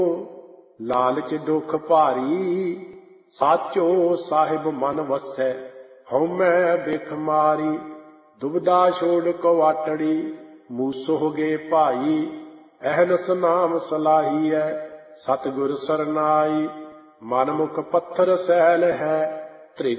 ਲਾਲਚ ਦੁਖ ਭਾਰੀ, ਸਾਚੋ ਸਾਹਿਬ ਮਨ ਵਸੈ, ਹਉਮੈ ਬਿਖ ਮਾਰੀ। ਦੁਬਿਧਾ ਛੋੜ ਕਵਾਟੜੀ, ਮੂਸੋ ਗੇ ਭਾਈ, ਅਹਨਸ ਨਾਮ ਸਲਾਹੀਐ, ਸਤਿਗੁਰ ਸਰਨਾਈ। ਮਨ ਮੁਖ ਪੱਥਰ ਸੈਲ ਹੈ,